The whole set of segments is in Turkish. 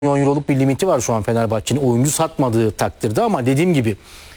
milyon euroluk bir limiti var şu an Fenerbahçe'nin oyuncu satmadığı takdirde, ama dediğim gibi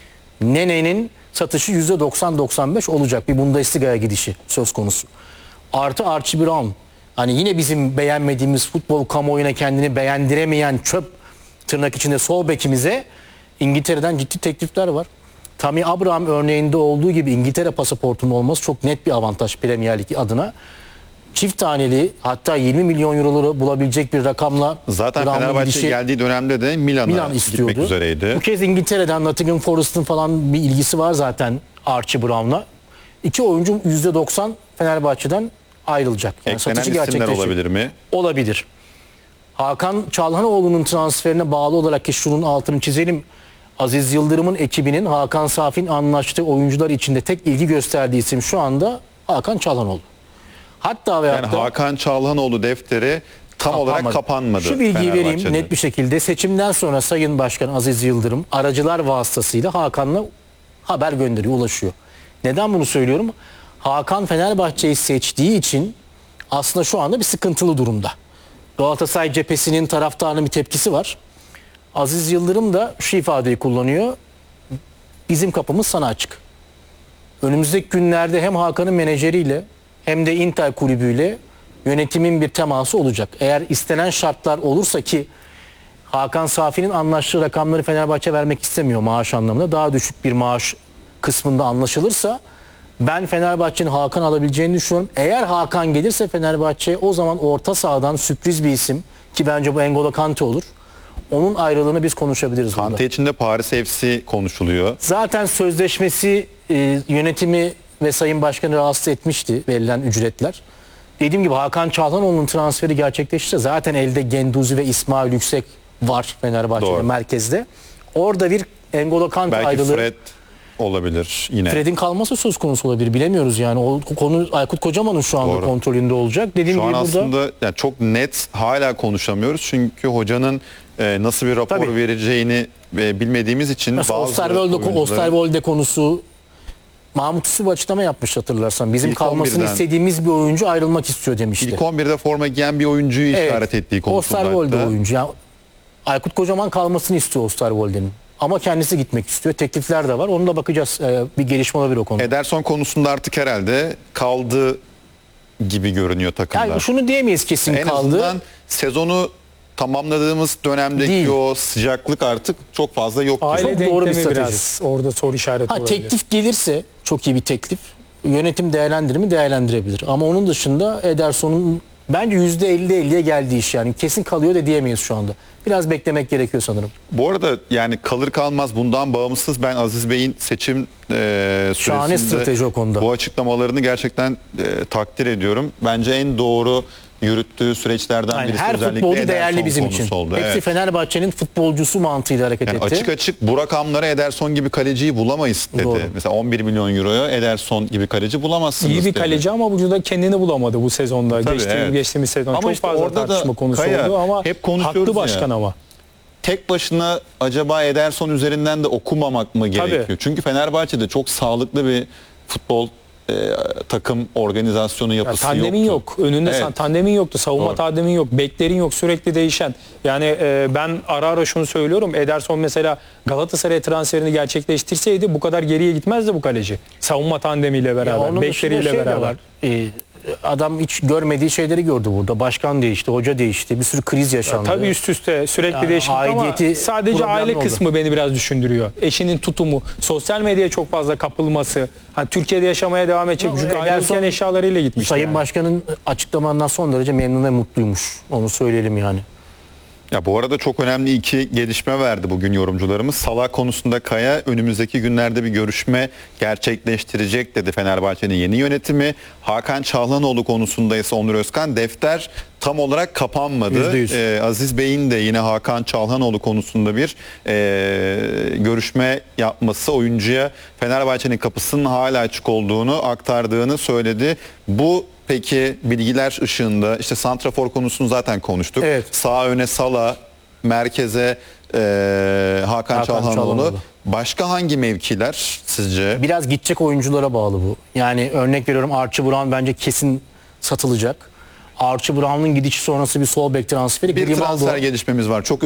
Nene'nin satışı %90-95 olacak, bir Bundesliga'ya gidişi söz konusu. Artı Archie Brown, hani yine bizim beğenmediğimiz, futbol kamuoyuna kendini beğendiremeyen çöp tırnak içinde sol bekimize İngiltere'den ciddi teklifler var. Tammy Abraham örneğinde olduğu gibi İngiltere pasaportunun olması çok net bir avantaj Premier Lig adına. Çift taneli, hatta 20 milyon euroları bulabilecek bir rakamla zaten Fenerbahçe'ye geldiği dönemde de Milan istiyordu. Gitmek üzereydi. Bu kez İngiltere'den Nottingham Forest'ın falan bir ilgisi var zaten Archie Brown'la. İki oyuncu %90 Fenerbahçe'den ayrılacak. Yani eklenen isimler olabilir mi? Olabilir. Hakan Çalhanoğlu'nun transferine bağlı olarak, ki şunun altını çizelim, Aziz Yıldırım'ın ekibinin Hakan Safi'nin anlaştığı oyuncular içinde tek ilgi gösterdiği isim şu anda Hakan Çalhanoğlu. Hatta yani Hakan Çalhanoğlu defteri tam olarak kapanmadı. Şu bilgiyi vereyim net bir şekilde. Seçimden sonra Sayın Başkan Aziz Yıldırım aracılar vasıtasıyla Hakan'la haber gönderiyor, ulaşıyor. Neden bunu söylüyorum? Hakan Fenerbahçe'yi seçtiği için aslında şu anda bir sıkıntılı durumda. Galatasaray cephesinin, taraftarının bir tepkisi var. Aziz Yıldırım da şu ifadeyi kullanıyor: bizim kapımız sana açık. Önümüzdeki günlerde hem Hakan'ın menajeriyle hem de Inter kulübüyle yönetimin bir teması olacak. Eğer istenen şartlar olursa, ki Hakan Safi'nin anlaştığı rakamları Fenerbahçe vermek istemiyor maaş anlamında, daha düşük bir maaş kısmında anlaşılırsa ben Fenerbahçe'nin Hakan alabileceğini düşünüyorum. Eğer Hakan gelirse Fenerbahçe, o zaman orta sahadan sürpriz bir isim, ki bence bu N'Golo Kante olur, onun ayrılığını biz konuşabiliriz. Kante için de Paris FC konuşuluyor. Zaten sözleşmesi yönetimi ve Sayın Başkanı rahatsız etmişti, verilen ücretler. Dediğim gibi Hakan Çalhanoğlu'nun transferi gerçekleşirse zaten elde Genduzi ve İsmail Yüksek var Fenerbahçe'de merkezde. Orada bir N'Golo Kante ayrılığı. Belki Fred olabilir yine. Fred'in kalması söz konusu olabilir, bilemiyoruz yani. O konu Aykut Kocaman'ın şu anda kontrolünde olacak. Dediğim şu an gibi aslında yani çok net hala konuşamıyoruz çünkü hocanın nasıl bir rapor vereceğini bilmediğimiz için bazı Osterwolde konusu, Mahmut Yusuf açıklama yapmış hatırlarsan. Bizim İlk kalmasını istediğimiz bir oyuncu ayrılmak istiyor demişti. İlk 11'de forma giyen bir oyuncuyu işaret ettiği konusunda. Osterwolde oyuncu. Yani Aykut Kocaman kalmasını istiyor Osterwolde'nin. Ama kendisi gitmek istiyor. Teklifler de var. Onu da bakacağız. Bir gelişme olabilir o konuda. Ederson konusunda artık herhalde kaldı gibi görünüyor takımda. Yani şunu diyemeyiz kesin en kaldı. En azından sezonu tamamladığımız dönemdeki değil. O sıcaklık artık çok fazla yok. Aile çok doğru bir strateji. Biraz orada soru işareti olabilir. Teklif gelirse, çok iyi bir teklif, yönetim değerlendirir mi? Değerlendirebilir. Ama onun dışında Ederson'un bence %50-50'ye geldiği iş, yani kesin kalıyor da diyemeyiz şu anda. Biraz beklemek gerekiyor sanırım. Bu arada yani kalır kalmaz bundan bağımsız ben Aziz Bey'in seçim şahane strateji o konuda. Bu açıklamalarını gerçekten takdir ediyorum. Bence en doğru yürüttüğü süreçlerden birisi. Her özellikle futbolcu değerli bizim için. Oldu. Hepsi Fenerbahçe'nin futbolcusu mantığıyla hareket etti. Açık açık bu rakamlara Ederson gibi kaleciyi bulamayız dedi. Doğru. Mesela 11 milyon euroya Ederson gibi kaleci bulamazsınız İyi bir dedi. kaleci ama bu da kendini bulamadı bu sezonda. Tabii, geçtiğimiz sezon ama çok işte fazla tartışma konusu oldu ama hep haklı başkan ama. Tek başına acaba Ederson üzerinden de okumamak mı gerekiyor? Tabii. Çünkü Fenerbahçe'de çok sağlıklı bir futbol takım organizasyonu yapısı yoktu. Tandemin yok. Önünde tandemin yoktu. Savunma tandemin yok. Beklerin yok. Sürekli değişen. Yani ben ara ara şunu söylüyorum. Ederson mesela Galatasaray transferini gerçekleştirseydi bu kadar geriye gitmezdi bu kaleci. Savunma tandemiyle beraber, bekleriyle beraber. Adam hiç görmediği şeyleri gördü burada. Başkan değişti, hoca değişti. Bir sürü kriz yaşandı. Tabii üst üste sürekli değişiklik ama sadece aile kısmı beni biraz düşündürüyor. Eşinin tutumu, sosyal medyaya çok fazla kapılması. Hani Türkiye'de yaşamaya devam edecek. Çünkü ayrılırken eşyalarıyla gitmiş. Sayın Başkan'ın açıklamandan son derece memnun ve mutluymuş. Onu söyleyelim yani. Ya bu arada çok önemli iki gelişme verdi bugün yorumcularımız. Salah konusunda Kaya önümüzdeki günlerde bir görüşme gerçekleştirecek dedi Fenerbahçe'nin yeni yönetimi. Hakan Çalhanoğlu konusunda ise Onur Özkan defter tam olarak kapanmadı. Aziz Bey'in de yine Hakan Çalhanoğlu konusunda bir görüşme yapması, oyuncuya Fenerbahçe'nin kapısının hala açık olduğunu aktardığını söyledi. Bu peki bilgiler ışığında işte santrafor konusunu zaten konuştuk. Sağ öne Salah, merkeze Hakan Çalhanoğlu. Başka hangi mevkiler sizce? Biraz gidecek oyunculara bağlı bu. Yani örnek veriyorum, Archie Brown bence kesin satılacak. Archie Brown'un gidişi sonrası bir sol bek transferi. Bir Grimaldo transfer gelişmemiz var. Çok